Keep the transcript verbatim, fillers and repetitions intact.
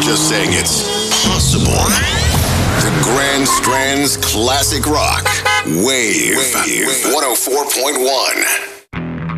just saying it's possible. The Grand Strand's Classic Rock. Wave. Wave. one oh four point one.